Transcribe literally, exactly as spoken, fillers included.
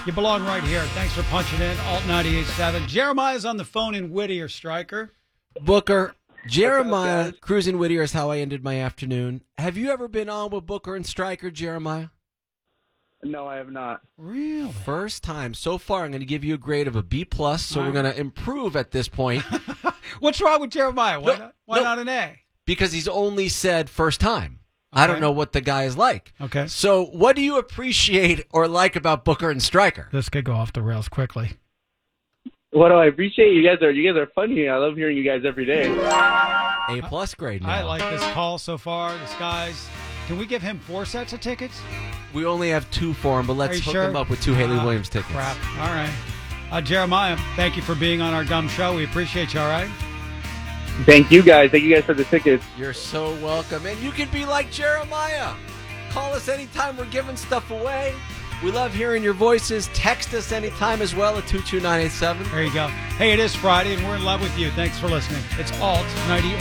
You belong right here. Thanks for punching in. Alt ninety-eight point seven. Jeremiah's on the phone in Whittier, Stryker. Booker, Jeremiah Cruising Whittier is how I ended my afternoon. Have you ever been on with Booker and Stryker, Jeremiah? No, I have not. Really? First time. So far, I'm going to give you a grade of a B plus. So All we're right. going to improve at this point. What's wrong with Jeremiah? Why, No, not, why no. not an A? Because he's only said first time. I don't Okay. know what the guy is like. Okay. So what do you appreciate or like about Booker and Stryker? This could go off the rails quickly. What do I appreciate? You guys are you guys are funny. I love hearing you guys every day. A plus grade now. I like this call so far. This guy's. Can we give him four sets of tickets? We only have two for him, but Are let's you hook sure? him up with two Haley Ah, Williams tickets. Crap. All right. Uh, Jeremiah, thank you for being on our dumb show. We appreciate you, all right? Thank you guys. Thank you guys for the tickets. You're so welcome. And you can be like Jeremiah. Call us anytime we're giving stuff away. We love hearing your voices. Text us anytime as well at two two nine eight seven. There you go. Hey, it is Friday, and we're in love with you. Thanks for listening. It's Alt ninety-eight